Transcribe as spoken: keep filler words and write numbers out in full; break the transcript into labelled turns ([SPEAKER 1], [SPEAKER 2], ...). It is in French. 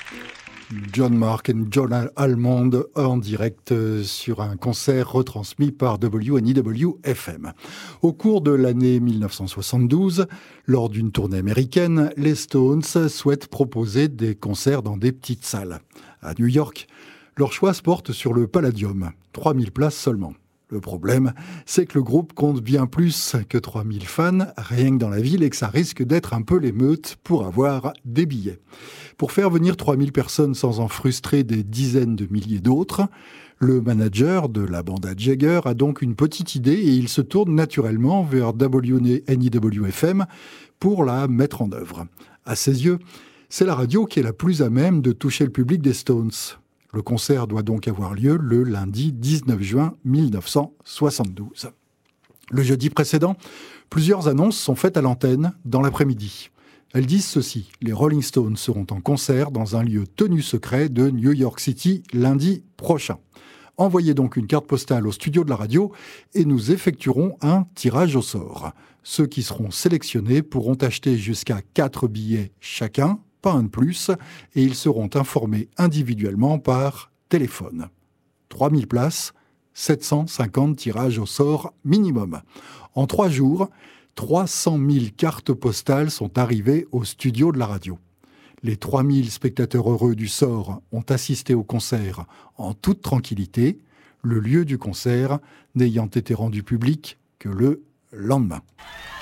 [SPEAKER 1] John Mark et John Almond en direct sur un concert retransmis par W N I W F M. Au cours de l'année mille neuf cent soixante-douze, lors d'une tournée américaine, les Stones souhaitent proposer des concerts dans des petites salles. À New York, leur choix se porte sur le Palladium, trois mille places seulement. Le problème, c'est que le groupe compte bien plus que trois mille fans, rien que dans la ville, et que ça risque d'être un peu l'émeute pour avoir des billets. Pour faire venir trois mille personnes sans en frustrer des dizaines de milliers d'autres, le manager de la bande à Jagger a donc une petite idée et il se tourne naturellement vers W N I W F M pour la mettre en œuvre. À ses yeux, c'est la radio qui est la plus à même de toucher le public des Stones. Le concert doit donc avoir lieu le lundi dix-neuf juin mille neuf cent soixante-douze. Le jeudi précédent, plusieurs annonces sont faites à l'antenne dans l'après-midi. Elles disent ceci: les Rolling Stones seront en concert dans un lieu tenu secret de New York City lundi prochain. Envoyez donc une carte postale au studio de la radio et nous effectuerons un tirage au sort. Ceux qui seront sélectionnés pourront acheter jusqu'à quatre billets chacun, pas un de plus, et ils seront informés individuellement par téléphone. trois mille places, sept cent cinquante tirages au sort minimum. En trois jours, trois cent mille cartes postales sont arrivées au studio de la radio. Les trois mille spectateurs heureux du sort ont assisté au concert en toute tranquillité, le lieu du concert n'ayant été rendu public que le lendemain.